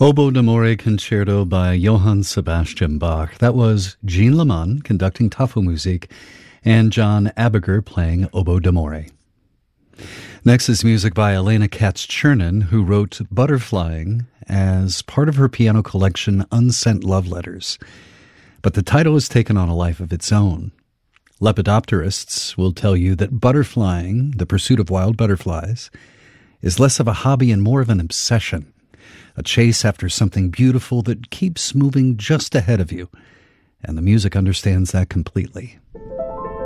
Oboe d'Amore Concerto by Johann Sebastian Bach. That was Jean Leman conducting Tafelmusik and John Abiger playing Oboe d'Amore. Next is music by Elena Katz-Chernin, who wrote Butterflying as part of her piano collection Unsent Love Letters. But the title has taken on a life of its own. Lepidopterists will tell you that butterflying, the pursuit of wild butterflies, is less of a hobby and more of an obsession, a chase after something beautiful that keeps moving just ahead of you. And the music understands that completely.